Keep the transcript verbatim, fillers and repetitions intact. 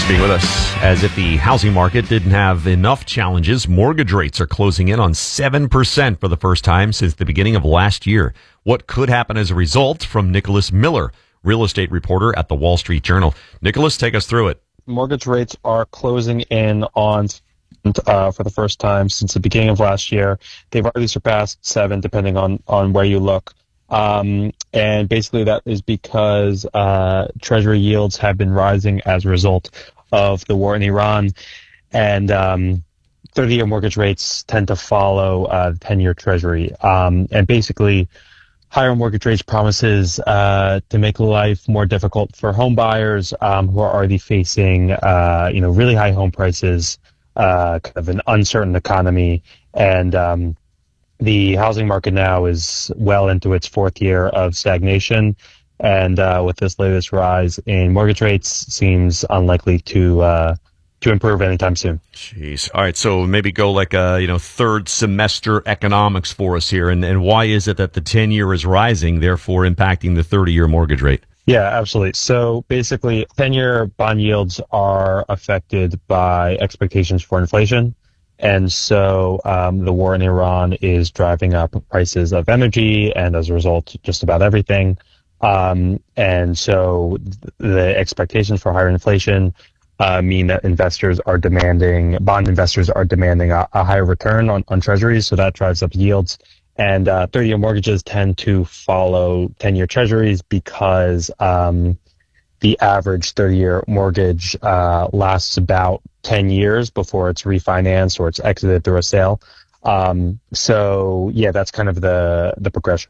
Being with us, as if the housing market didn't have enough challenges, mortgage rates are closing in on seven percent for the first time since the beginning of last year. What could happen as a result? From Nicholas Miller, real estate reporter at the Wall Street Journal. Nicholas, take us through it. Mortgage rates are closing in on uh, for the first time since the beginning of last year. They've already surpassed seven, depending on, on where you look. Um, and basically that is because uh, Treasury yields have been rising as a result of the war in Iran, and um, thirty-year mortgage rates tend to follow uh, the ten-year Treasury. Um, and basically, higher mortgage rates promises uh, to make life more difficult for home buyers um, who are already facing, uh, you know, really high home prices, uh, kind of an uncertain economy, and um, the housing market now is well into its fourth year of stagnation. And uh, with this latest rise in mortgage rates, seems unlikely to uh, to improve anytime soon. Jeez. All right. So maybe go like a, you know, third semester economics for us here. And, and why is it that the ten year is rising, therefore impacting the thirty year mortgage rate? Yeah, absolutely. So basically, ten year bond yields are affected by expectations for inflation. And so um, the war in Iran is driving up prices of energy and, as a result, just about everything. Um, and so the expectations for higher inflation uh, mean that investors are demanding, bond investors are demanding a, a higher return on, on treasuries. So that drives up yields. And uh, thirty-year mortgages tend to follow ten-year treasuries because um, the average thirty-year mortgage uh, lasts about ten years before it's refinanced or it's exited through a sale. Um, so, yeah, that's kind of the, the progression.